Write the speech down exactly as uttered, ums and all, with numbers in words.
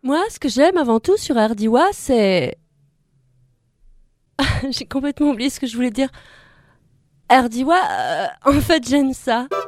Moi, ce que j'aime avant tout sur Ardiwa, c'est... J'ai complètement oublié ce que je voulais dire. Ardiwa, euh, en fait, j'aime ça.